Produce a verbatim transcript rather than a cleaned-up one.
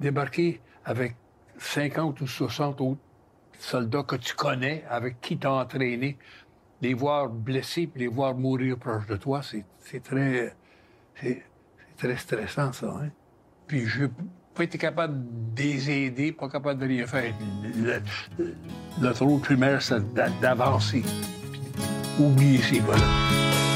débarquer avec cinquante ou soixante autres soldats que tu connais, avec qui tu as entraîné, les voir blessés puis les voir mourir proche de toi, c'est, c'est très... C'est, c'est très stressant, ça, hein? Puis je n'ai pas été capable de les aider, pas capable de rien faire. Le, le, le rôle primaire, c'est d'avancer. Oubliez ces gars-là.